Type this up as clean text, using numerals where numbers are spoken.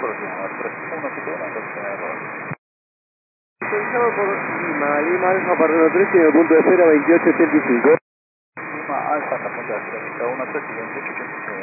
próximo, 3171, entonces error. Autorizado por Lima Alfa para 13 en el punto de espera 2885. Lima Alfa, hasta punto de espera 113 y 2886.